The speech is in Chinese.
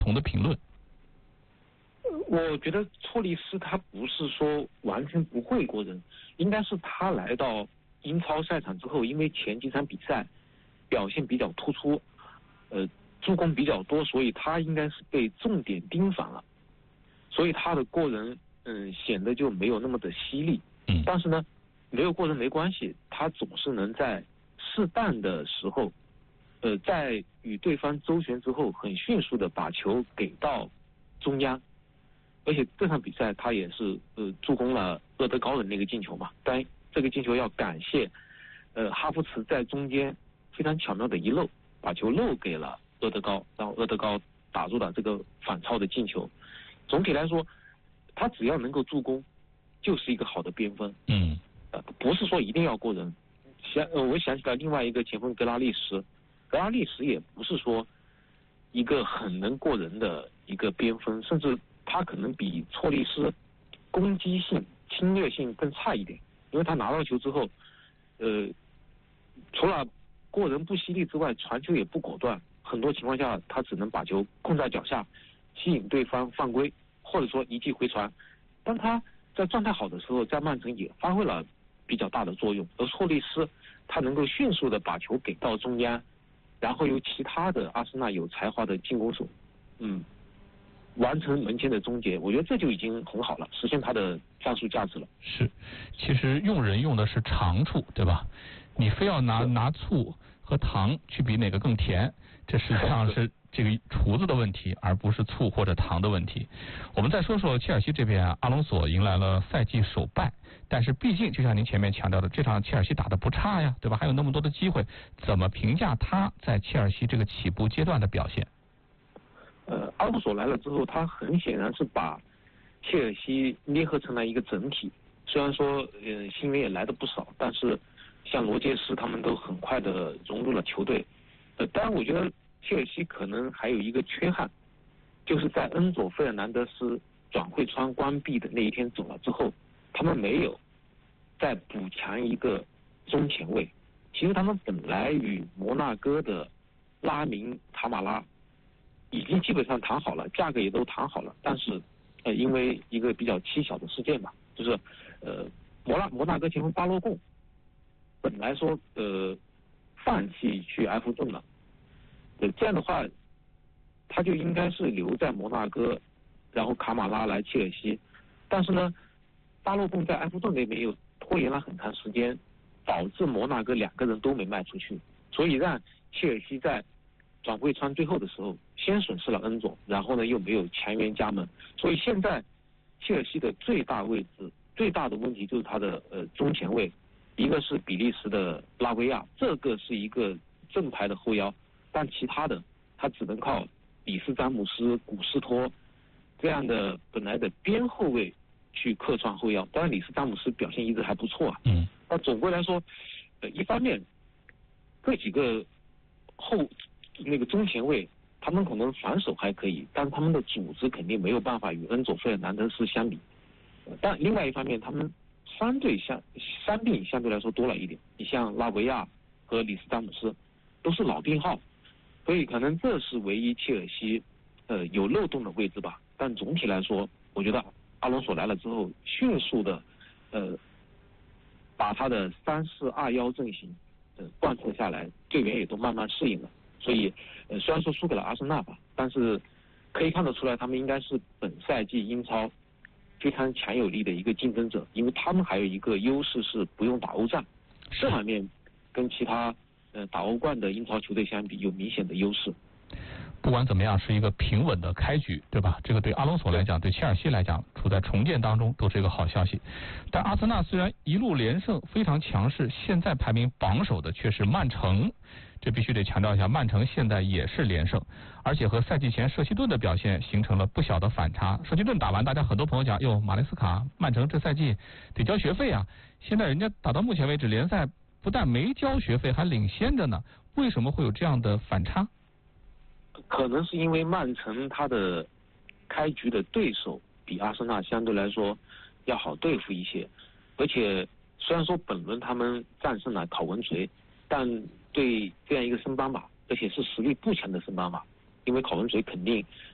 同的评论。 我觉得托利斯他不是说完全不会过人，应该是他来到英超赛场之后，因为前几场比赛表现比较突出，助攻比较多，所以他应该是被重点盯防了，所以他的过人显得就没有那么的犀利。但是呢，没有过人没关系，他总是能在适当的时候，在与对方周旋之后，很迅速的把球给到中央。而且这场比赛他也是助攻了厄德高的那个进球嘛，当然这个进球要感谢哈弗茨在中间非常巧妙的一漏，把球漏给了厄德高，然后厄德高打入了这个反超的进球。总体来说，他只要能够助攻，就是一个好的边锋。不是说一定要过人。我想起来另外一个前锋格拉利什也不是说一个很能过人的一个边锋，甚至他可能比托利斯攻击性、侵略性更差一点，因为他拿到球之后，除了过人不犀利之外，传球也不果断，很多情况下他只能把球控在脚下，吸引对方犯规，或者说一记回传。当他在状态好的时候，在曼城也发挥了比较大的作用，而托利斯他能够迅速的把球给到中央，然后由其他的阿森纳有才华的进攻手，完成门前的终结，我觉得这就已经很好了，实现他的战术价值了。 是，其实用人用的是长处，对吧？你非要拿醋和糖去比哪个更甜，这实际上是这个厨子的问题，而不是醋或者糖的问题。我们再说说切尔西这边啊，阿隆索迎来了赛季首败，但是毕竟就像您前面强调的，这场切尔西打得不差呀，对吧？还有那么多的机会，怎么评价他在切尔西这个起步阶段的表现？ 阿隆索来了之后，他很显然是把切尔西捏合成了一个整体。虽然说新援也来的不少，但是像罗杰斯他们都很快的融入了球队。当然我觉得切尔西可能还有一个缺憾，就是在恩佐费尔南德斯转会窗关闭的那一天走了之后，他们没有再补强一个中前卫。其实他们本来与摩纳哥的拉明塔马拉已经基本上谈好了，价格也都谈好了，但是因为一个比较蹊跷的事件吧，就是摩纳哥前锋巴洛贡本来说放弃去埃弗顿了，这样的话他就应该是留在摩纳哥，然后卡马拉来切尔西，但是呢巴洛贡在埃弗顿那边又拖延了很长时间，导致摩纳哥两个人都没卖出去，所以让切尔西在转会窗最后的时候先损失了恩佐，然后呢又没有强援加盟，所以现在切尔西的最大的问题就是他的中前卫，一个是比利时的拉维亚，这个是一个正牌的后腰，但其他的他只能靠里斯詹姆斯、古斯托这样的本来的边后卫去客串后腰。当然里斯詹姆斯表现一直还不错啊。那总归来说，一方面这几个那个中前卫他们可能防守还可以，但是他们的组织肯定没有办法与恩佐费尔南德斯相比。但另外一方面，他们伤病相对来说多了一点。你像拉维亚和里斯詹姆斯都是老病号，所以可能这是唯一切尔西有漏洞的位置吧。但总体来说，我觉得阿隆索来了之后，迅速的把他的3-4-2-1阵型贯彻下来，队员也都慢慢适应了。所以虽然说输给了阿森纳吧，但是可以看得出来，他们应该是本赛季英超非常强有力的一个竞争者，因为他们还有一个优势是不用打欧战，这方面跟其他打欧冠的英超球队相比有明显的优势。 不管怎么样，是一个平稳的开局，对吧？这个对阿隆索来讲，对切尔西来讲，处在重建当中都是一个好消息。但阿森纳虽然一路连胜，非常强势，现在排名榜首的却是曼城。这必须得强调一下，曼城现在也是连胜，而且和赛季前舍希顿的表现形成了不小的反差。舍希顿打完，大家很多朋友讲，哟，马雷斯卡，曼城这赛季得交学费啊！现在人家打到目前为止，联赛不但没交学费，还领先着呢。为什么会有这样的反差？ 可能是因为曼城他的开局的对手比阿森纳相对来说要好对付一些，而且虽然说本轮他们战胜了考文垂，但对这样一个升班马，而且是实力不强的升班马，因为考文垂肯定